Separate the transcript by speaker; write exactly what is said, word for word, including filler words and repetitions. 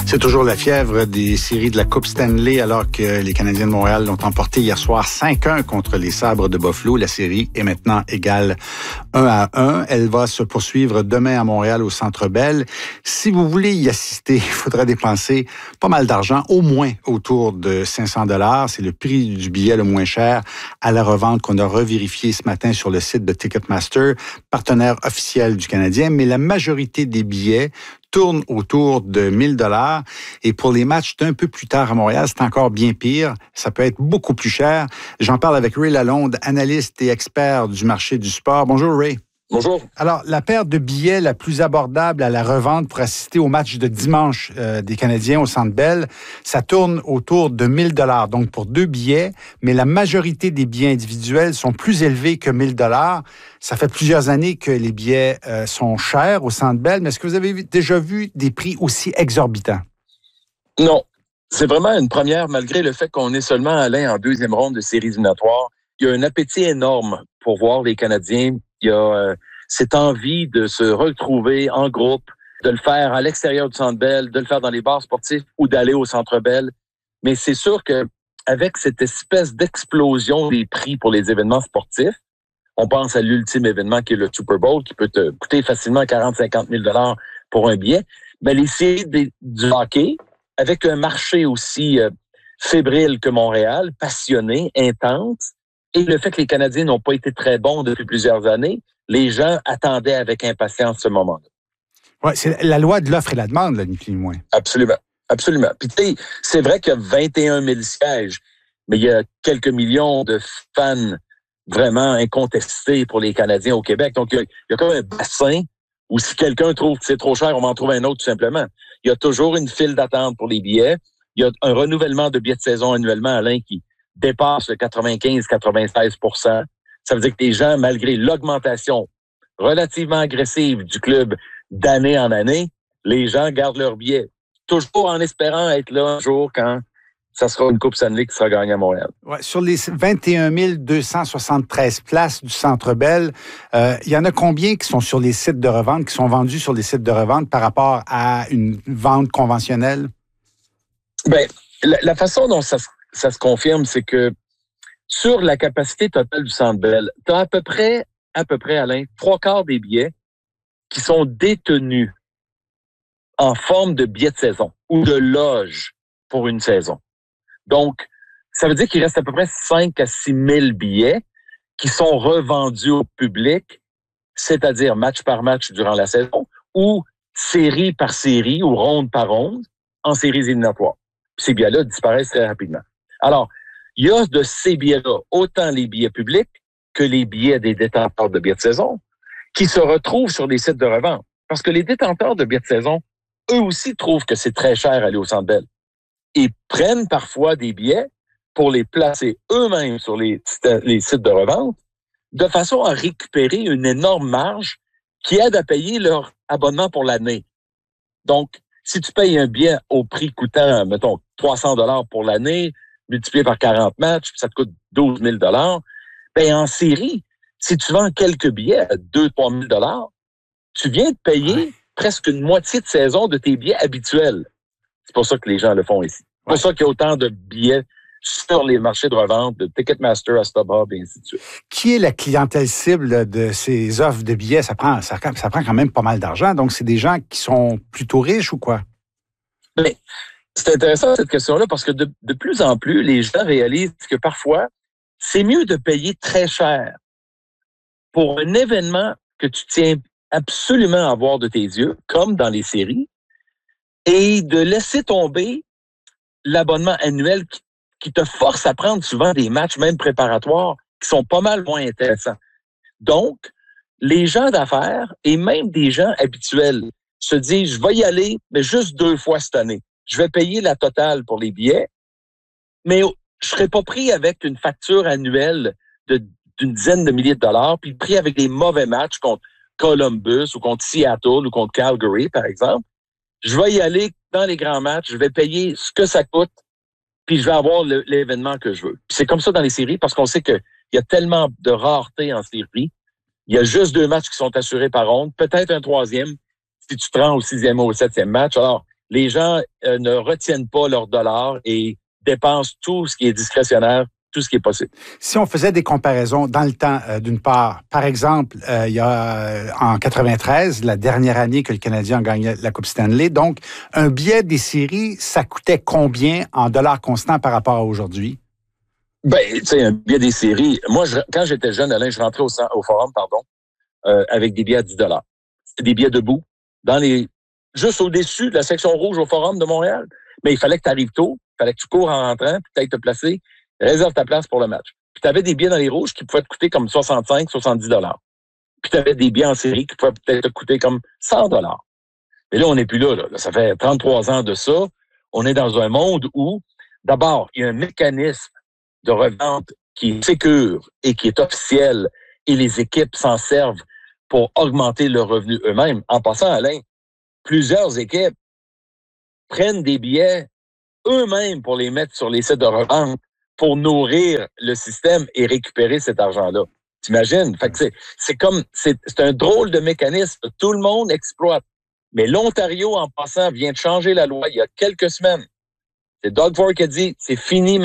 Speaker 1: C'est toujours la fièvre des séries de la Coupe Stanley alors que les Canadiens de Montréal l'ont emporté hier soir cinq un contre les Sabres de Buffalo. La série est maintenant égale un à un. Elle va se poursuivre demain à Montréal au Centre Bell. Si vous voulez y assister, il faudra dépenser pas mal d'argent, au moins autour de cinq cents dollars. C'est le prix du billet le moins cher à la revente qu'on a revérifié ce matin sur le site de Ticketmaster, partenaire officiel du Canadien. Mais la majorité des billets tourne autour de mille dollars. Et pour les matchs d'un peu plus tard à Montréal, c'est encore bien pire. Ça peut être beaucoup plus cher. J'en parle avec Ray Lalonde, analyste et expert du marché du sport. Bonjour, Ray.
Speaker 2: Bonjour.
Speaker 1: Alors, la paire de billets la plus abordable à la revente pour assister au match de dimanche euh, des Canadiens au Centre Bell, ça tourne autour de mille dollars. Donc, pour deux billets, mais la majorité des billets individuels sont plus élevés que mille dollars. Ça fait plusieurs années que les billets euh, sont chers au Centre Bell, mais est-ce que vous avez déjà vu des prix aussi exorbitants?
Speaker 2: Non. C'est vraiment une première, malgré le fait qu'on est seulement allé en deuxième ronde de séries éliminatoires. Il y a un appétit énorme pour voir les Canadiens. Il y a euh, cette envie de se retrouver en groupe, de le faire à l'extérieur du Centre Bell, de le faire dans les bars sportifs ou d'aller au Centre Bell. Mais c'est sûr que avec cette espèce d'explosion des prix pour les événements sportifs, on pense à l'ultime événement qui est le Super Bowl, qui peut te coûter facilement quarante à cinquante mille dollars pour un billet. Mais les séries des, du hockey, avec un marché aussi euh, fébrile que Montréal, passionné, intense, et le fait que les Canadiens n'ont pas été très bons depuis plusieurs années, les gens attendaient avec impatience ce moment-là.
Speaker 1: Oui, c'est la loi de l'offre et la demande, là, ni plus ni moins.
Speaker 2: Absolument, absolument. Puis tu sais, c'est vrai qu'il y a vingt et un mille sièges, mais il y a quelques millions de fans vraiment incontestés pour les Canadiens au Québec. Donc, il y a, il y a comme un bassin où si quelqu'un trouve que c'est trop cher, on va en trouver un autre tout simplement. Il y a toujours une file d'attente pour les billets. Il y a un renouvellement de billets de saison annuellement, Alain, qui dépasse le quatre-vingt-quinze à quatre-vingt-seize pour cent. Ça veut dire que les gens, malgré l'augmentation relativement agressive du club d'année en année, les gens gardent leurs billets, toujours en espérant être là un jour quand ça sera une Coupe Stanley qui sera gagnée à Montréal.
Speaker 1: Ouais, sur les vingt et un mille deux cent soixante-treize places du Centre Bell, euh, il y en a combien qui sont sur les sites de revente, qui sont vendus sur les sites de revente par rapport à une vente conventionnelle?
Speaker 2: Bien, la, la façon dont ça se ça se confirme, c'est que sur la capacité totale du Centre Bell, tu as à peu près, à peu près, Alain, trois quarts des billets qui sont détenus en forme de billets de saison ou de loge pour une saison. Donc, ça veut dire qu'il reste à peu près cinq à six mille billets qui sont revendus au public, c'est-à-dire match par match durant la saison ou série par série ou ronde par ronde en séries éliminatoires. Ces billets-là disparaissent très rapidement. Alors, il y a de ces billets-là, autant les billets publics que les billets des détenteurs de billets de saison, qui se retrouvent sur des sites de revente. Parce que les détenteurs de billets de saison, eux aussi trouvent que c'est très cher aller au Centre Bell. Ils prennent parfois des billets pour les placer eux-mêmes sur les, les sites de revente, de façon à récupérer une énorme marge qui aide à payer leur abonnement pour l'année. Donc, si tu payes un billet au prix coûtant, mettons, trois cents dollars pour l'année, multiplié par quarante matchs, puis ça te coûte douze mille dollars. Ben, en série, si tu vends quelques billets à deux à trois mille dollars, tu viens de payer ouais. presque une moitié de saison de tes billets habituels. C'est pour ça que les gens le font ici. C'est ouais. pour ça qu'il y a autant de billets sur les marchés de revente, de Ticketmaster à StubHub et ainsi de suite.
Speaker 1: Qui est la clientèle cible de ces offres de billets? Ça prend, ça, ça prend quand même pas mal d'argent. Donc, c'est des gens qui sont plutôt riches ou quoi?
Speaker 2: Ben, c'est intéressant cette question-là parce que de, de plus en plus, les gens réalisent que parfois, c'est mieux de payer très cher pour un événement que tu tiens absolument à voir de tes yeux, comme dans les séries, et de laisser tomber l'abonnement annuel qui, qui te force à prendre souvent des matchs, même préparatoires, qui sont pas mal moins intéressants. Donc, les gens d'affaires et même des gens habituels se disent, je vais y aller, mais juste deux fois cette année. Je vais payer la totale pour les billets, mais je serai pas pris avec une facture annuelle de, d'une dizaine de milliers de dollars, puis pris avec des mauvais matchs contre Columbus ou contre Seattle ou contre Calgary, par exemple. Je vais y aller dans les grands matchs, je vais payer ce que ça coûte, puis je vais avoir le, l'événement que je veux. Puis c'est comme ça dans les séries, parce qu'on sait qu'il y a tellement de rareté en série. Il y a juste deux matchs qui sont assurés par ronde, peut-être un troisième, si tu te rends au sixième ou au septième match. Alors, les gens euh, ne retiennent pas leurs dollars et dépensent tout ce qui est discrétionnaire, tout ce qui est possible.
Speaker 1: Si on faisait des comparaisons dans le temps, euh, d'une part, par exemple, euh, il y a euh, en quatre-vingt-treize, la dernière année que le Canadien a gagné la Coupe Stanley, donc un billet des séries, ça coûtait combien en dollars constants par rapport à aujourd'hui?
Speaker 2: Ben, tu sais, un billet des séries. Moi, je, quand j'étais jeune, Alain, je rentrais au, au forum, pardon, euh, avec des billets à dix dollars. C'était des billets debout, dans les, juste au-dessus de la section rouge au forum de Montréal. Mais il fallait que tu arrives tôt, il fallait que tu cours en rentrant, puis tu ailles te placer, réserve ta place pour le match. Puis tu avais des billets dans les rouges qui pouvaient te coûter comme soixante-cinq, soixante-dix dollars. Puis tu avais des billets en série qui pouvaient peut-être te coûter comme cent dollars. Mais là, on n'est plus là, là. Ça fait trente-trois ans de ça. On est dans un monde où, d'abord, il y a un mécanisme de revente qui est sécure et qui est officiel et les équipes s'en servent pour augmenter leurs revenus eux-mêmes. En passant, Alain, plusieurs équipes prennent des billets eux-mêmes pour les mettre sur les sites de revente pour nourrir le système et récupérer cet argent-là. T'imagines? Fait que c'est, c'est comme, c'est, c'est un drôle de mécanisme. Tout le monde exploite. Mais l'Ontario, en passant, vient de changer la loi il y a quelques semaines. C'est Doug Ford qui a dit, c'est fini